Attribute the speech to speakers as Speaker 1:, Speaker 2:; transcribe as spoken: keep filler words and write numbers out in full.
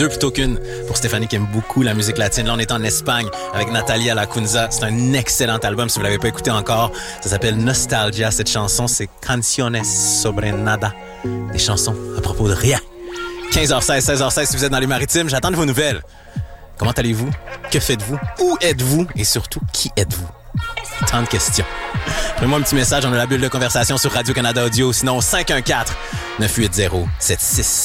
Speaker 1: Deux plutôt qu'une pour Stéphanie qui aime beaucoup la musique latine. Là, on est en Espagne avec Natalia Lacunza. C'est un excellent album si vous l'avez pas écouté encore. Ça s'appelle Nostalgia. Cette chanson, c'est Canciones sobre nada. Des chansons à propos de rien. quinze heures seize, seize heures seize si vous êtes dans les maritimes. J'attends de vos nouvelles. Comment allez-vous? Que faites-vous? Où êtes-vous? Et surtout, qui êtes-vous? Tant de questions. Fais-moi un petit message, on a la bulle de conversation sur Radio-Canada Audio. Sinon, cinq un quatre, neuf huit zéro, sept six